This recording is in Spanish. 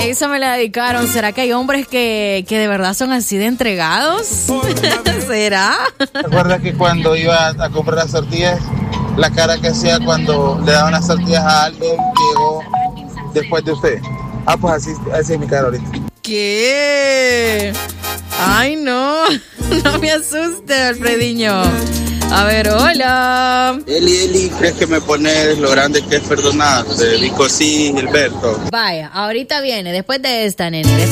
Esa me la dedicaron. ¿Será que hay hombres que de verdad son así de entregados? ¿Será? ¿Recuerda que cuando iba a comprar las tortillas, la cara que hacía cuando le daban las tortillas a alguien que llegó después de usted? Pues así es mi cara ahorita. ¿Qué? Ay, no. No me asuste, Alfrediño. A ver, hola. Eli, ¿crees que me pones lo grande que es perdonar? De Vico sí, Gilberto. Vaya, ahorita viene, después de esta, nene.